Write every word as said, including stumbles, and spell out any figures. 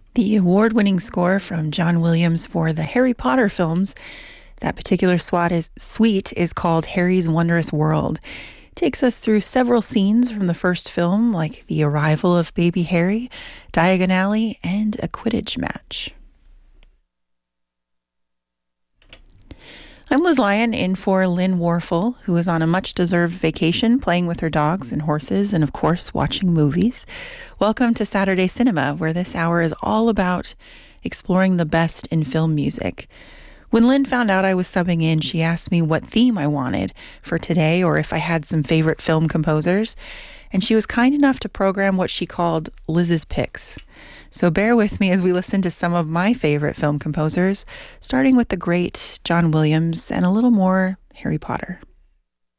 The award-winning score from John Williams for the Harry Potter films, that particular swat is, suite is called Harry's Wondrous World. It takes us through several scenes from the first film, like the arrival of baby Harry, Diagon Alley, and a Quidditch match. I'm Liz Lyon, in for Lynn Warfel, who is on a much-deserved vacation playing with her dogs and horses and, of course, watching movies. Welcome to Saturday Cinema, where this hour is all about exploring the best in film music. When Lynn found out I was subbing in, she asked me what theme I wanted for today or if I had some favorite film composers, and she was kind enough to program what she called Liz's Picks. So bear with me as we listen to some of my favorite film composers, starting with the great John Williams and a little more Harry Potter.